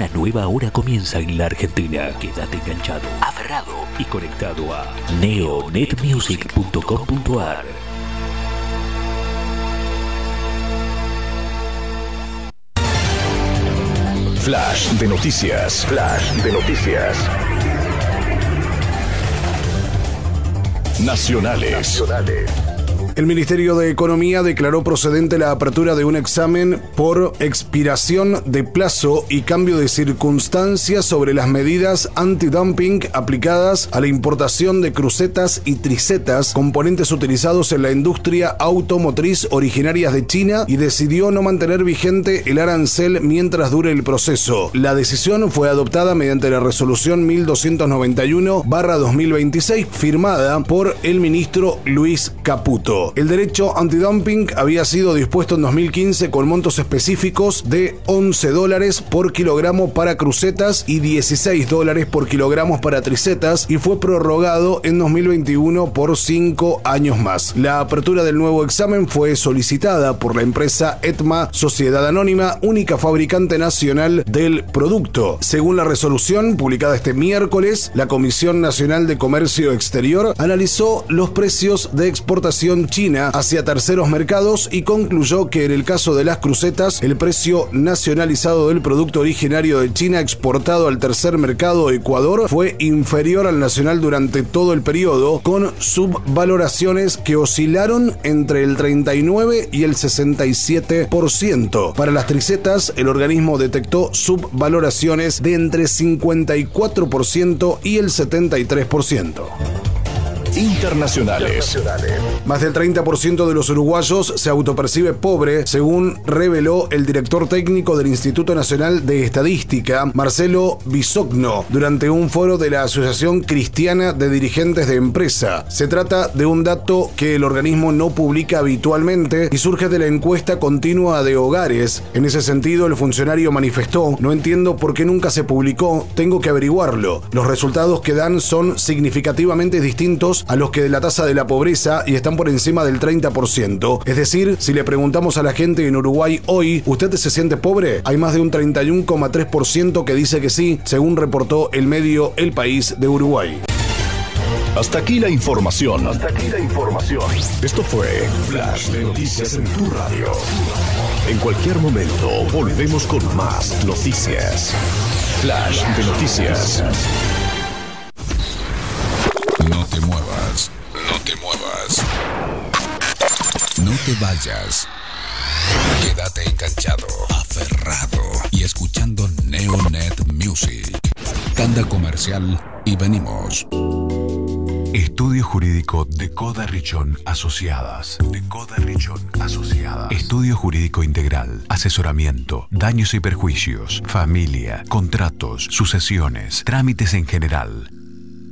Una nueva hora comienza en la Argentina. Quédate enganchado, aferrado y conectado a neonetmusic.com.ar. Flash de noticias. Flash de noticias. Nacionales. El Ministerio de Economía declaró procedente la apertura de un examen por expiración de plazo y cambio de circunstancias sobre las medidas antidumping aplicadas a la importación de crucetas y tricetas, componentes utilizados en la industria automotriz originarias de China, y decidió no mantener vigente el arancel mientras dure el proceso. La decisión fue adoptada mediante la resolución 1291/2026, firmada por el ministro Luis Caputo. El derecho antidumping había sido dispuesto en 2015 con montos específicos de $11 por kilogramo para crucetas y $16 por kilogramo para tricetas, y fue prorrogado en 2021 por 5 años más. La apertura del nuevo examen fue solicitada por la empresa ETMA, Sociedad Anónima, única fabricante nacional del producto. Según la resolución publicada este miércoles, la Comisión Nacional de Comercio Exterior analizó los precios de exportación China hacia terceros mercados y concluyó que en el caso de las crucetas, el precio nacionalizado del producto originario de China exportado al tercer mercado, Ecuador, fue inferior al nacional durante todo el periodo, con subvaloraciones que oscilaron entre el 39 y el 67%. Para las tricetas, el organismo detectó subvaloraciones de entre 54% y el 73%. Internacionales. Más del 30% de los uruguayos se autopercibe pobre, según reveló el director técnico del Instituto Nacional de Estadística, Marcelo Bisogno, durante un foro de la Asociación Cristiana de Dirigentes de Empresa. Se trata de un dato que el organismo no publica habitualmente y surge de la encuesta continua de hogares. En ese sentido, el funcionario manifestó: "No entiendo por qué nunca se publicó, tengo que averiguarlo. Los resultados que dan son significativamente distintos a los que de la tasa de la pobreza y están por encima del 30%. Es decir, si le preguntamos a la gente en Uruguay hoy, ¿usted se siente pobre?, hay más de un 31,3% que dice que sí, según reportó el medio El País de Uruguay. Hasta aquí la información. Esto fue Flash de Noticias en tu radio. En cualquier momento volvemos con más noticias. Flash de Noticias. No te muevas, no te vayas. Quédate enganchado, aferrado y escuchando Neonet Music. Tanda comercial y venimos. Estudio Jurídico de Coda Richón Asociadas. Estudio Jurídico Integral. Asesoramiento, daños y perjuicios, familia, contratos, sucesiones, trámites en general.